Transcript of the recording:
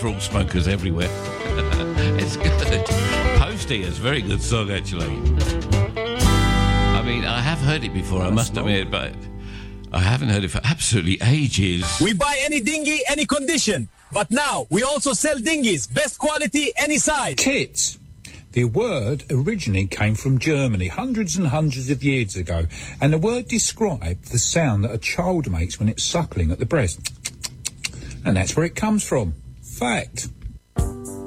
for all smokers everywhere. It's good. Posty is a very good song, actually. I mean, I have heard it before, I must admit, but I haven't heard it for absolutely ages. We buy any dinghy, any condition. But now, we also sell dinghies. Best quality, any size. Kit. The word originally came from Germany hundreds and hundreds of years ago, and the word described the sound that a child makes when it's suckling at the breast. And that's where it comes from. Fact.